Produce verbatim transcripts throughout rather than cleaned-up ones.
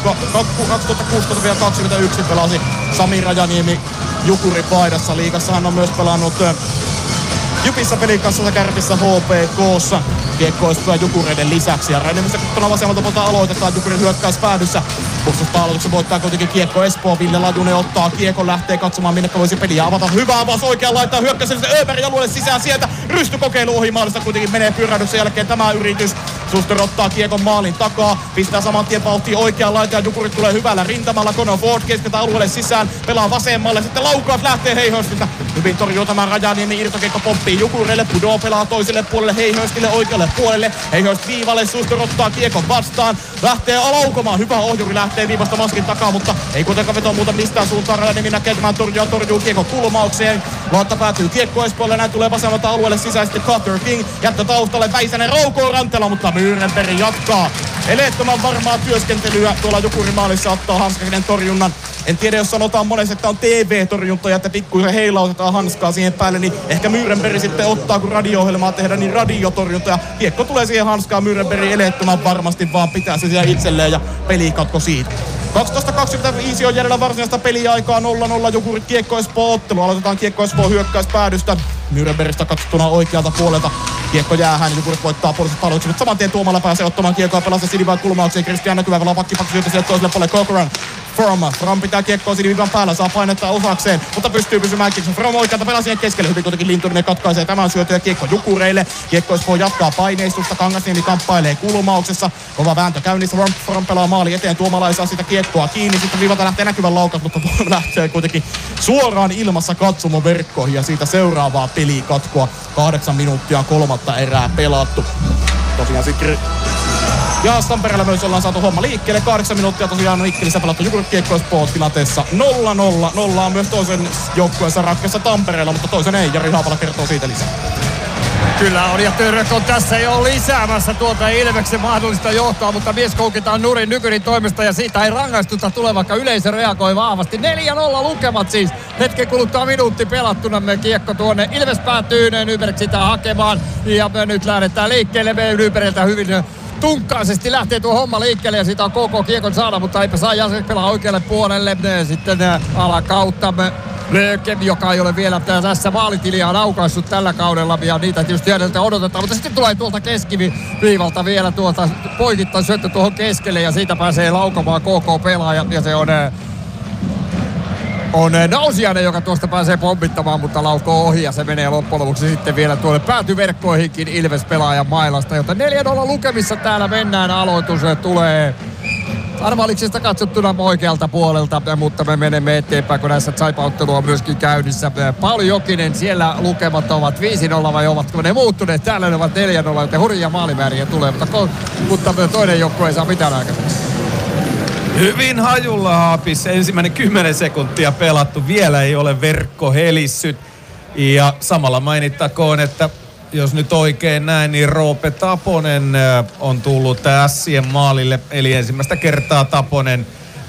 kaksituhattakuusitoista kaksikymmentäyksi pelasi Sami Rajaniemi Jukuri paidassa. Liigassa hän on myös pelannut Jypissä, Pelikassa, Kärpissä, H P K:ssa kiekkoistuja Jukureiden lisäksi. Ja Rajaniemistä tuolla vasemmalta puolta aloitetaan Jukurin hyökkäys päädyssä. Puolustusta aloituksen voittaa kuitenkin kiekko Espoo. Ville Lajunen ottaa kiekon, lähtee katsomaan minne voisi peliä avata. Hyvä avaus oikeaan laittaa hyökkäys Öberg alueelle sisään sieltä. Rystykokeilu ohi maalista kuitenkin menee pyörähdyksen jälkeen tämä yritys. Suster ottaa kiekon maalin takaa, pistää saman tien vauhtiin oikeaan laitaan. Jukurit tulee hyvällä rintamalla. Conor Ford keskeltä alueelle sisään, pelaa vasemmalle. Sitten laukaus lähtee Heihöstiltä. Hyvin torjuu tämän Rajaniemi, irtokiekko pomppii Jukureille. Pudoo pelaa toiselle puolelle, Heihöstille oikealle puolelle. Heihöst viivalle, Suster ottaa kiekon vastaan. Lähtee laukomaan, hyvä ohjuri lähtee viivasta maskin takaa, mutta ei kuitenkaan vetoa muuta mistään suuntaan. Rajaniemi näkee tämän torjua, torjuu kiekon kulmaukseen. Luotta päätyy kiekko Espoolle, näin tulee vasemmalta alueelle sisäisesti Carter King. Jättö taustalle, Väisänen raukoo Rantela, mutta Myyrenberg jatkaa eleettömän varmaa työskentelyä tuolla Jukurimaalissa, ottaa Hanskanen torjunnan. En tiedä, jos sanotaan monesti, että on T V-torjunta ja että pikkuisen heilautetaan hanskaa siihen päälle, niin ehkä Myyrenberg sitten ottaa, kun radio-ohjelmaa tehdään, niin radiotorjunta. Ja kiekko tulee siihen hanskaan, Myyrenberg eleettömän varmasti vaan pitää se siellä itselleen ja pelikatko siitä. kaksitoista kaksikymmentäviisi on jäljellä varsinaista peliaikaa, nolla nolla Jukurit Kiekko Espoo ottelu. Aloitetaan Kiekko Espoo hyökkäyspäädystä. Myyrenbergistä katsottuna oikealta puolelta. Kiekko jäähän, Jukurit voittaa puolustuspalveluksen. Nyt saman tien Tuomala pääsee ottamaan kiekkoa, pelaa se Sinivain kulmaukseen. Kristian näkyvä pelaa pakki pakki sieltä toiselle puolelle Cochran. From. From pitää kiekkoa Sinivivan päällä, saa painetta osakseen, mutta pystyy pysymään kiekko. From oikealta pelaa siihen keskelle, hyvin kuitenkin Lintunen katkaisee tämän syötyä kiekko Jukureille. Kiekko Espoo jatkaa paineistusta, Kangasniemi kamppailee kulmauksessa. Kova vääntö käynnissä, From, From pelaa maali eteen, Tuomala ei saa sitä kiekkoa kiinni. Sitten viivalta lähtee näkyvän laukaus, mutta lähtee kuitenkin suoraan ilmassa katsomo verkkoihin ja siitä seuraavaa pelikatkoa. Kahdeksan minuuttia kolmatta erää pelattu. Tosiaan sitten ja Tampereella myös ollaan saatu homma liikkeelle. Kahdeksan minuuttia tosiaan Mikkelissä pelattu Jukurit Kiekko Espoo tilanteessa nolla nolla. Nolla on myös toisen joukkueensa ratkessa Tampereella, mutta toisen ei. Jari Haapala kertoo siitä lisää. Kyllä on, ja Törrök on tässä jo lisäämässä tuolta Ilveksen mahdollista johtoa, mutta mies koukitaan nurin Nykyrin toimesta ja siitä ei rangaistusta tule, vaikka yleisö reagoi vahvasti. neljä nolla lukemat siis. Hetken kuluttua minuutti pelattuna, me kiekko tuonne Ilves päätyy, Nyberg sitä hakemaan ja me nyt lähdetään liikkeelle. Me Nybergiltä hyvin tunkkaisesti lähtee tuo homma liikkeelle ja siitä on koko kiekon saada, mutta eipä saa Jasek pelaa oikealle puolelle. Sitten alakautta Löökem, joka ei ole vielä tässä maalitiliä aukaissut tällä kaudella ja niitä tietysti edeltä odotetaan, mutta sitten tulee tuolta keskiviivalta vielä tuolta poikittain syöttö tuohon keskelle ja siitä pääsee laukomaan K K-pelaaja ja se on on Nausiainen, joka tuosta pääsee pommittamaan, mutta laukoo ohi ja se menee loppujen lopuksi sitten vielä tuolle päätyverkkoihinkin Ilves-pelaajan mailasta, joten neljä nolla lukemissa täällä mennään, aloitus tulee Arvaliksesta katsottuna oikealta puolelta, mutta me menemme eteenpäin, kun näissä Saipa-ottelu on myöskin käynnissä. Pauli Jokinen, siellä lukemat ovat viisi nolla vai ovatko ne muuttuneet? Täällä ne ovat neljä nolla, joten hurjia maalimääriä tulee, mutta, mutta toinen joukkue ei saa mitään aikaiseksi. Hyvin hajulla Haapis. Ensimmäinen kymmenen sekuntia pelattu. Vielä ei ole verkko helissyt. Ja samalla mainittakoon, että jos nyt oikein näin, niin Roope Taponen on tullut Ässien maalille. Eli ensimmäistä kertaa Taponen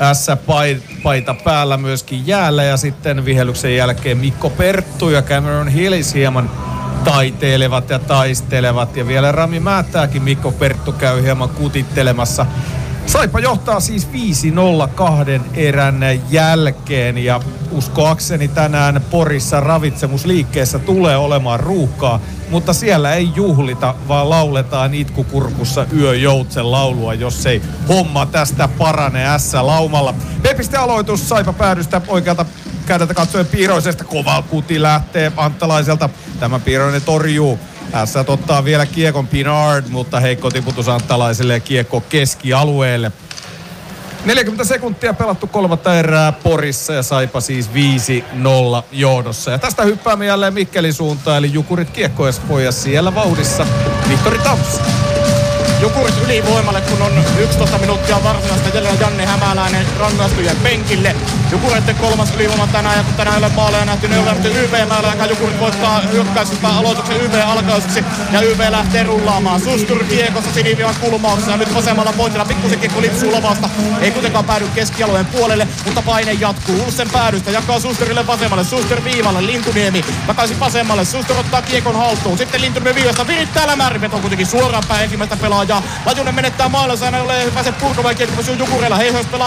S-paita päällä myöskin jäällä. Ja sitten vihellyksen jälkeen Mikko Perttu ja Cameron Hillis hieman taiteilevat ja taistelevat. Ja vielä Rami Määttääkin Mikko Perttu käy hieman kutittelemassa. Saipa johtaa siis viisi nolla kahden erän jälkeen ja uskoakseni tänään Porissa ravitsemusliikkeessä tulee olemaan ruuhkaa, mutta siellä ei juhlita, vaan lauletaan itkukurkussa yöjoutsen laulua, jos ei homma tästä parane S-laumalla. Pepiste aloitus Saipa päädystä oikealta kädeltä katsoen Piiroisesta, kova kuti lähtee Anttalaiselta, tämä Piiroinen torjuu. Tässä ottaa vielä kiekon Pinard, mutta heikko tiputus Anttalaiselle ja kiekko keskialueelle. neljäkymmentä sekuntia pelattu kolmatta erää Porissa ja Saipa siis viisi nolla johdossa. Ja tästä hyppäämme jälleen Mikkelin suuntaan, eli Jukurit Kiekko Espoo ja siellä vauhdissa Vihtori Tams. Jukurit ylivoimalle, kun on yksitoista minuuttia varsinaista jäljellä Janne Hämäläinen rangaistujen penkille. Jukureiden kolmas ylivoima tänään, ja kun tänään ei ole maaleja nähty, ne on lähty Y V-määllä, ja Jukurit voittaa hyökkäyksessä aloituksen Y V-alkaiseksi, ja Y V lähtee rullaamaan. Sustur kiekossa siniviivan kulmauksessa, ja nyt vasemmalla pointilla pikkusen kiekko lipsuu lavasta. Ei kuitenkaan päädy keskialueen puolelle, mutta paine jatkuu. Ulsen päädystä jakaa Susturille vasemmalle, Sustur viivalle, Lintuniemi takaisin vasemmalle, Sustur ottaa kiekon haltuun. Sitten Lintuniemi viivasta virittää lämäärin, veto kuitenkin suoraan päin ensimmäistä pelaajaa. Lajunen menettää maailmansa, ja ei ole pääse purkamaan kiekko, pysyy Jukureilla. Heihös pelaa